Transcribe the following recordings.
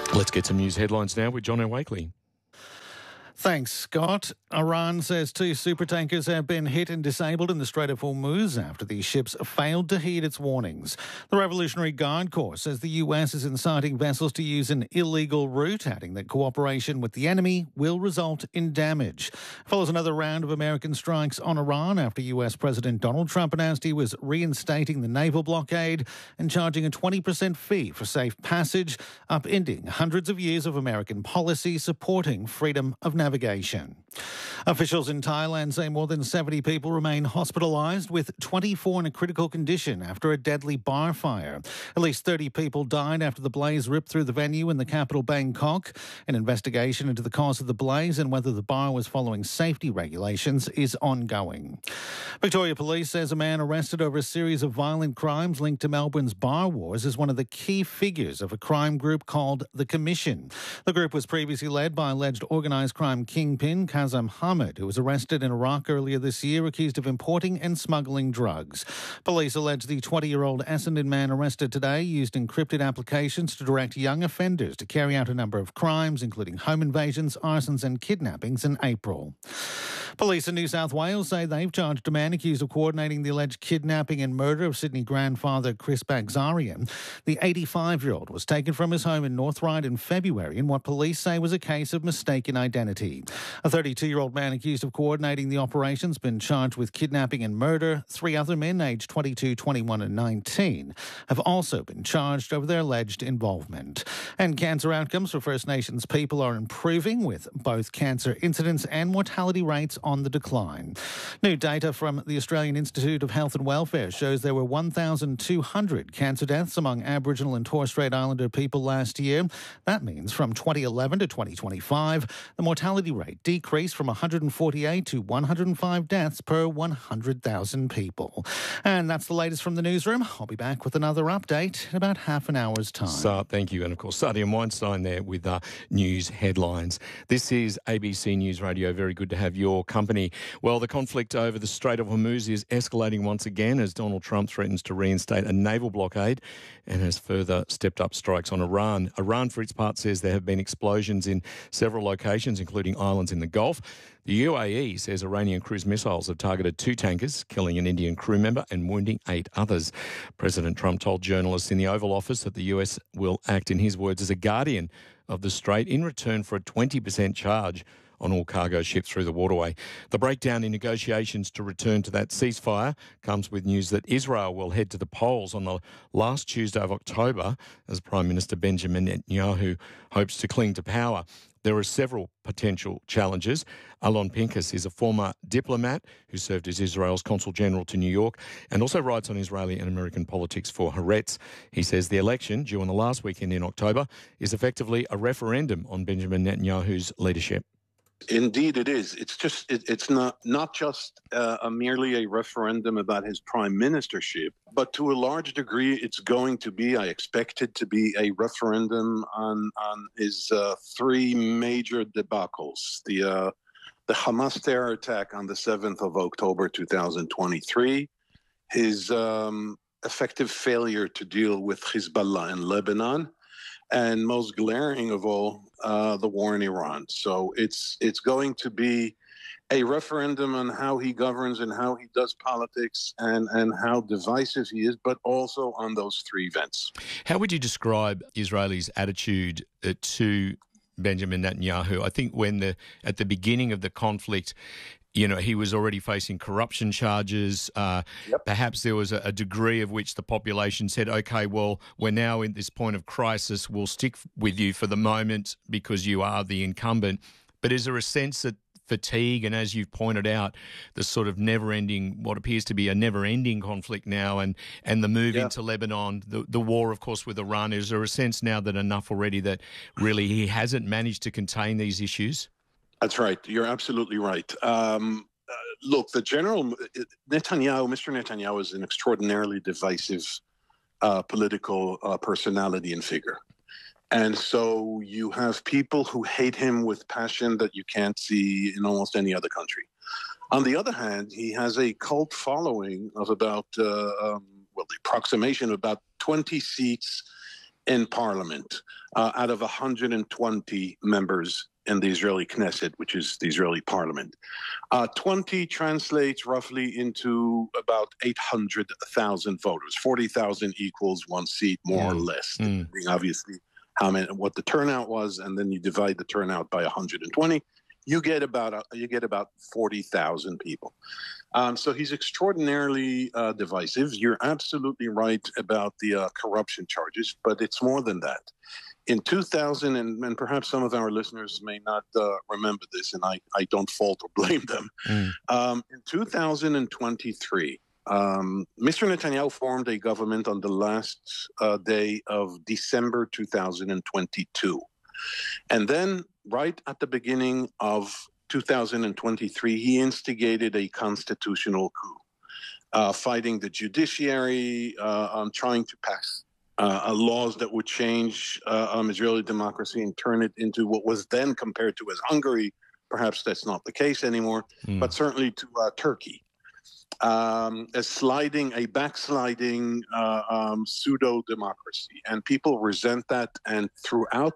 Let's get some news headlines now with John O'Wakely. Thanks, Scott. Iran says 2 supertankers have been hit and disabled in the Strait of Hormuz after these ships failed to heed its warnings. The Revolutionary Guard Corps says the US is inciting vessels to use an illegal route, adding that cooperation with the enemy will result in damage. Follows another round of American strikes on Iran after US President Donald Trump announced he was reinstating the naval blockade and charging a 20% fee for safe passage, upending hundreds of years of American policy supporting freedom of navigation. Officials in Thailand say more than 70 people remain hospitalised, with 24 in a critical condition after a deadly bar fire. At least 30 people died after the blaze ripped through the venue in the capital Bangkok. An investigation into the cause of the blaze and whether the bar was following safety regulations is ongoing. Victoria Police says a man arrested over a series of violent crimes linked to Melbourne's bar wars is one of the key figures of a crime group called The Commission. The group was previously led by alleged organised crime kingpin Kazem Hamid, who was arrested in Iraq earlier this year accused of importing and smuggling drugs. Police allege the 20-year-old Essendon man arrested today used encrypted applications to direct young offenders to carry out a number of crimes, including home invasions, arsons and kidnappings in April. Police in New South Wales say they've charged a man accused of coordinating the alleged kidnapping and murder of Sydney grandfather Chris Bagzarian. The 85-year-old was taken from his home in North Ryde in February in what police say was a case of mistaken identity. A 32-year-old man accused of coordinating the operation's been charged with kidnapping and murder. 3 other men, aged 22, 21 and 19, have also been charged over their alleged involvement. And cancer outcomes for First Nations people are improving, with both cancer incidence and mortality rates on the decline. New data from the Australian Institute of Health and Welfare shows there were 1,200 cancer deaths among Aboriginal and Torres Strait Islander people last year. That means from 2011 to 2025, the mortality rate decreased from 148 to 105 deaths per 100,000 people. And that's the latest from the newsroom. I'll be back with another update in about half an hour's time. Thank you. And of course, Sadia Weinstein there with news headlines. This is ABC News Radio. Very good to have your company. Well, the conflict over the Strait of Hormuz is escalating once again as Donald Trump threatens to reinstate a naval blockade and has further stepped up strikes on Iran. Iran, for its part, says there have been explosions in several locations, including islands in the Gulf. The UAE says Iranian cruise missiles have targeted 2 tankers, killing an Indian crew member and wounding 8 others. President Trump told journalists in the Oval Office that the US will act, in his words, as a guardian of the Strait in return for a 20% charge on all cargo ships through the waterway. The breakdown in negotiations to return to that ceasefire comes with news that Israel will head to the polls on the last Tuesday of October as Prime Minister Benjamin Netanyahu hopes to cling to power. There are several potential challenges. Alon Pincus is a former diplomat who served as Israel's Consul General to New York and also writes on Israeli and American politics for Haaretz. He says the election, due on the last weekend in October, is effectively a referendum on Benjamin Netanyahu's leadership. Indeed, it is. It's not just merely a referendum about his prime ministership, but to a large degree, it's going to be, I expect it to be, a referendum on his 3 major debacles. The Hamas terror attack on the 7th of October 2023, his effective failure to deal with Hezbollah in Lebanon, and most glaring of all, the war in Iran. So it's going to be a referendum on how he governs and how he does politics and how divisive he is, but also on those 3 events. How would you describe Israelis' attitude to Benjamin Netanyahu? I think at the beginning of the conflict, he was already facing corruption charges. Yep. Perhaps there was a degree of which the population said, okay, well, we're now in this point of crisis. We'll stick with you for the moment because you are the incumbent. But is there a sense that fatigue and, as you've pointed out, the sort of never-ending, what appears to be a never-ending conflict now and the move into Lebanon, the war, of course, with Iran, is there a sense now that enough already that really he hasn't managed to contain these issues? That's right. You're absolutely right. Look, Mr. Netanyahu is an extraordinarily divisive political personality and figure. And so you have people who hate him with passion that you can't see in almost any other country. On the other hand, he has a cult following of about, the approximation of about 20 seats in parliament. out of 120 members in the Israeli Knesset, which is the Israeli parliament. 20 translates roughly into about 800,000 voters. 40,000 equals one seat, more or less, depending obviously what the turnout was, and then you divide the turnout by 120. You get about 40,000 people. So he's extraordinarily divisive. You're absolutely right about the corruption charges, but it's more than that. In 2000, and perhaps some of our listeners may not remember this, and I don't fault or blame them. In 2023, Mr. Netanyahu formed a government on the last day of December 2022. And then right at the beginning of 2023, he instigated a constitutional coup, fighting the judiciary, on trying to pass laws that would change Israeli democracy and turn it into what was then compared to as Hungary. Perhaps that's not the case anymore, but certainly to Turkey. A backsliding pseudo-democracy. And people resent that. And throughout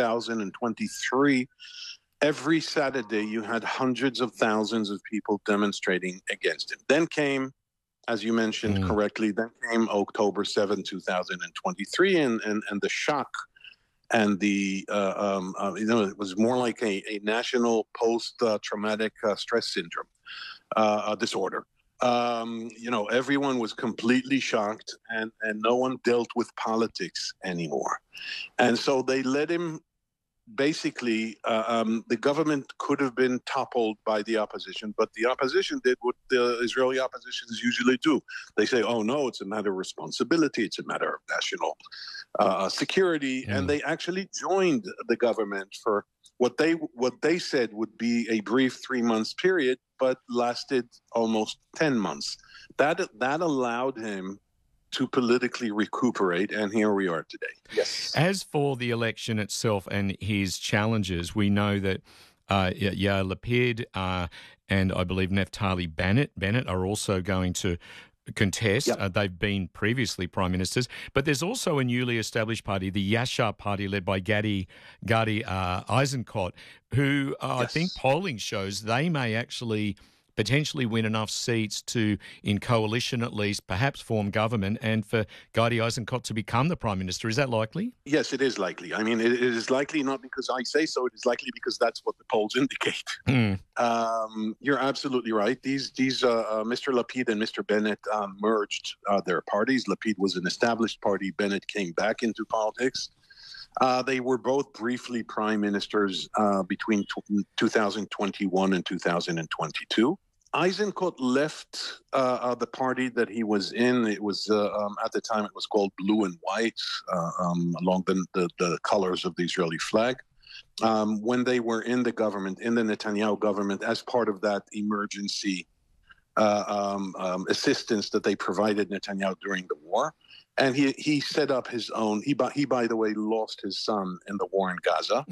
2023, every Saturday, you had hundreds of thousands of people demonstrating against it. Then came, as you mentioned correctly, then came October 7, 2023, and the shock and the, it was more like a national post-traumatic stress syndrome disorder. Everyone was completely shocked, and no one dealt with politics anymore. And so they let him. Basically, the government could have been toppled by the opposition, but the opposition did what the Israeli oppositions usually do. They say, oh, no, it's a matter of responsibility. It's a matter of national security. And they actually joined the government for what they said would be a brief 3 months period, but lasted almost 10 months. That allowed him to politically recuperate, and here we are today. Yes. As for the election itself and his challenges, we know that Yair Lapid and I believe Naftali Bennett are also going to contest. Yep. They've been previously prime ministers, but there's also a newly established party, the Yashar party, led by Gadi Eisenkot, who I think polling shows they may actually potentially win enough seats to, in coalition at least, perhaps form government and for Gadi Eisenkot to become the Prime Minister. Is that likely? Yes, it is likely. I mean, it is likely not because I say so. It is likely because that's what the polls indicate. You're absolutely right. These Mr. Lapid and Mr. Bennett merged their parties. Lapid was an established party. Bennett came back into politics. They were both briefly prime ministers between 2021 and 2022. Eisenkot left the party that he was in. It was at the time it was called Blue and White, along the colors of the Israeli flag. When they were in the government, in the Netanyahu government, as part of that emergency assistance that they provided Netanyahu during the war. And he set up his own. He by the way lost his son in the war in Gaza.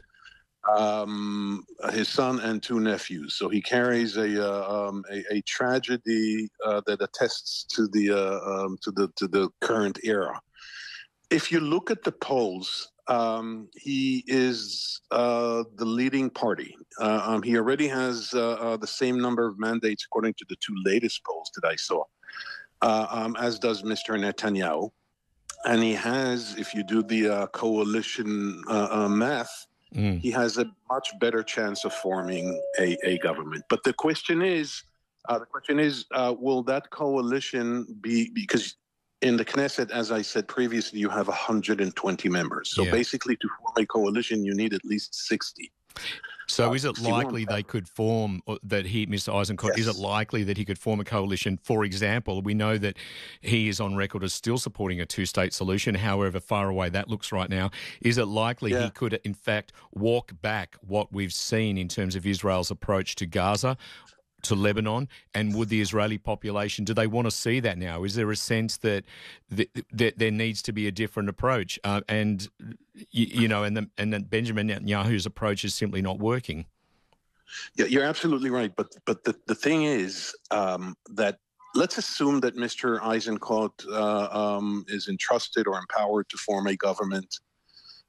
His son and two nephews. So he carries a tragedy that attests to the current era. If you look at the polls, he is the leading party. He already has the same number of mandates according to the two latest polls that I saw. As does Mr. Netanyahu. And he has, if you do the coalition math, he has a much better chance of forming a government. But the question is, will that coalition be, because in the Knesset, as I said previously, you have 120 members. So basically to form a coalition, you need at least 60. So is it likely they could form, Mr. Eisenkot, is it likely that he could form a coalition? For example, we know that he is on record as still supporting a two-state solution, however far away that looks right now. Is it likely he could, in fact, walk back what we've seen in terms of Israel's approach to Gaza, to Lebanon, and would the Israeli population, do they want to see that now? Is there a sense that there needs to be a different approach, and that Benjamin Netanyahu's approach is simply not working? Yeah, you're absolutely right. But the thing is that let's assume that Mr. Eisenkot is entrusted or empowered to form a government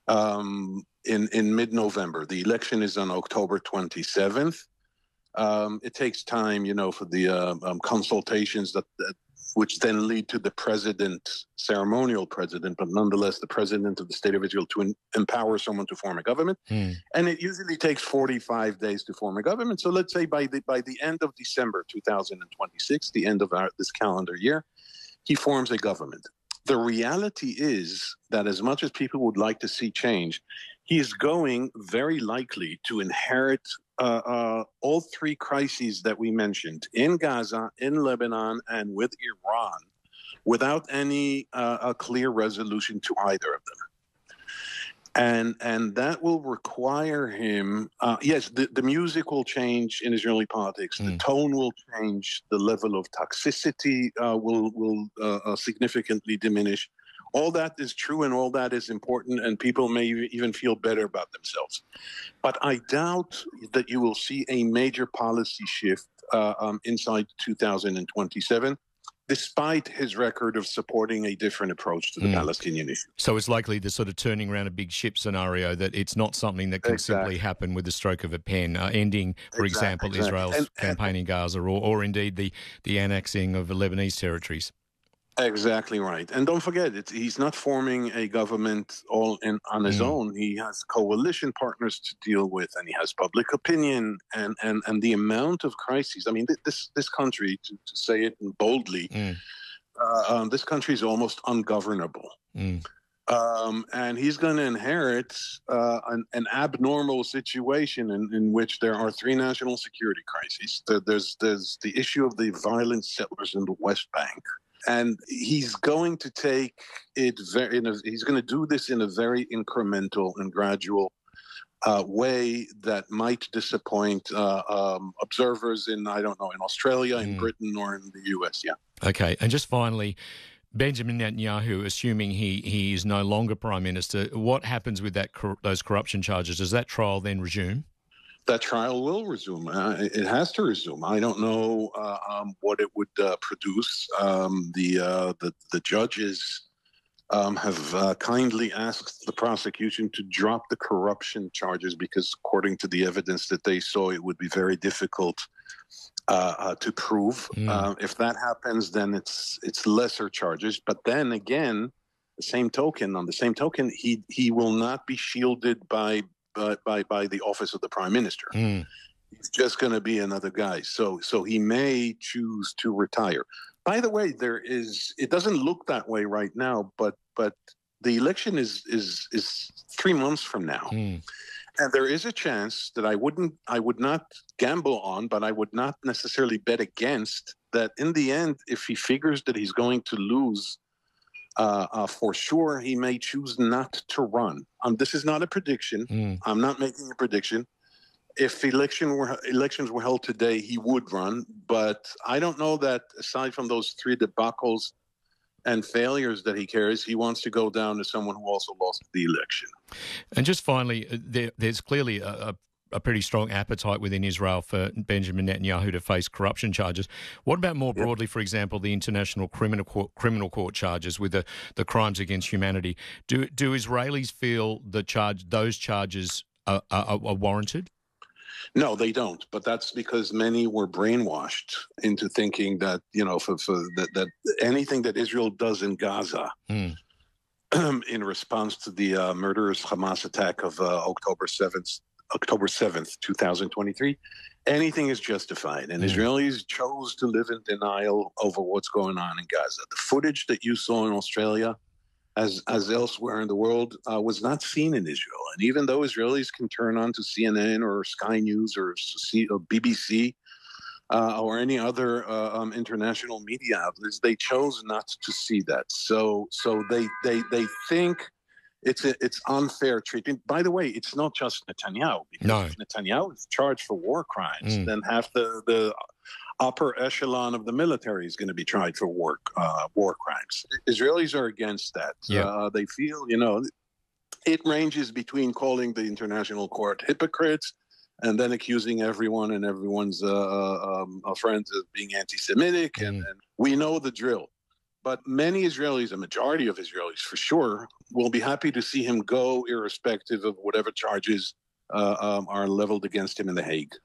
in mid-November. The election is on October 27th. It takes time, for the consultations that which then lead to the ceremonial president, but nonetheless the president of the State of Israel to empower someone to form a government. And it usually takes 45 days to form a government. So let's say by the end of December 2026, the end of this calendar year, he forms a government. The reality is that as much as people would like to see change, he is going very likely to inherit all three crises that we mentioned in Gaza, in Lebanon, and with Iran without any clear resolution to either of them. And that will require him, yes, the music will change in Israeli politics. The tone will change. The level of toxicity will significantly diminish. All that is true and all that is important, and people may even feel better about themselves. But I doubt that you will see a major policy shift inside 2027, despite his record of supporting a different approach to the Palestinian issue. So it's likely the sort of turning around a big ship scenario, that it's not something that can simply happen with the stroke of a pen, ending, for example, Israel's campaign in Gaza or indeed the annexing of the Lebanese territories. Exactly right. And don't forget, he's not forming a government on his own. He has coalition partners to deal with, and he has public opinion and the amount of crises. I mean, this country, to say it boldly, this country is almost ungovernable. And he's going to inherit an abnormal situation in which there are three national security crises. There's the issue of the violent settlers in the West Bank. And he's going to take it he's going to do this in a very incremental and gradual way that might disappoint observers in Australia, in Britain, or in the US. Yeah. Okay. And just finally, Benjamin Netanyahu, assuming he is no longer prime minister, what happens with those corruption charges? Does that trial then resume? That trial will resume. It has to resume. I don't know what it would produce. The judges have kindly asked the prosecution to drop the corruption charges because, according to the evidence that they saw, it would be very difficult to prove. If that happens, then it's lesser charges. But then again, on the same token, he will not be shielded by the office of the prime minister. He's just going to be another guy. So he may choose to retire. By the way, it doesn't look that way right now, but the election is 3 months from now. And there is a chance that I would not gamble on, but I would not necessarily bet against, that in the end, if he figures that he's going to lose, for sure, he may choose not to run. This is not a prediction. I'm not making a prediction. If elections were held today, he would run. But I don't know that, aside from those three debacles and failures that he carries, he wants to go down as someone who also lost the election. And just finally, there's clearly a pretty strong appetite within Israel for Benjamin Netanyahu to face corruption charges. What about more broadly, for example, the International Criminal Court charges with the crimes against humanity? Do Israelis feel those charges are warranted? No, they don't. But that's because many were brainwashed into thinking that that anything that Israel does in Gaza, in response to the murderous Hamas attack of October 7th, 2023, anything is justified. And Israelis chose to live in denial over what's going on in Gaza. The footage that you saw in Australia, as elsewhere in the world, was not seen in Israel. And even though Israelis can turn on to CNN or Sky News or BBC or any other international media outlets, they chose not to see that. So they think it's unfair treatment. By the way, it's not just Netanyahu. Because if Netanyahu is charged for war crimes, then half the upper echelon of the military is going to be tried for war crimes. Israelis are against that. They feel, it ranges between calling the international court hypocrites and then accusing everyone and everyone's friends of being anti-Semitic. And we know the drill. But many Israelis, a majority of Israelis for sure, will be happy to see him go, irrespective of whatever charges are leveled against him in The Hague.